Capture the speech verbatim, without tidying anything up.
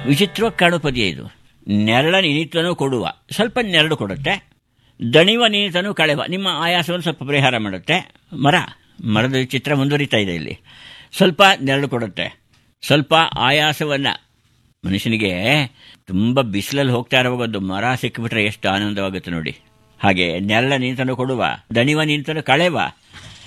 ವಿಚಿತ್ರವಾಗಿ ಕಾಣೋ ಪದ್ಯ ಇದು. ನೆರಳ ನಿನಿತನೂ ಕೊಡುವ, ಸ್ವಲ್ಪ ನೆರಳು ಕೊಡುತ್ತೆ. ದಣಿವ ನಿನಿತನೂ ಕಳೆವ, ನಿಮ್ಮ ಆಯಾಸವನ್ನು ಸ್ವಲ್ಪ ಪರಿಹಾರ ಮಾಡುತ್ತೆ. ಮರ ಮರದ ಚಿತ್ರ ಮುಂದುವರಿತಾ ಇದೆ ಇಲ್ಲಿ. ಸ್ವಲ್ಪ ನೆರಳು ಕೊಡುತ್ತೆ, ಸ್ವಲ್ಪ ಆಯಾಸವನ್ನು. ಮನುಷ್ಯನಿಗೆ ತುಂಬ ಬಿಸಿಲಲ್ಲಿ ಹೋಗ್ತಾ ಇರುವಾಗ ಒಂದು ಮರ ಸಿಕ್ಕಿಬಿಟ್ರೆ ಎಷ್ಟು ಆನಂದವಾಗುತ್ತೆ ನೋಡಿ. ಹಾಗೆ ನೆರಳ ನಿಂತನು ಕೊಡುವ, ದಣಿವ ನಿಂತನು ಕಳೆವ,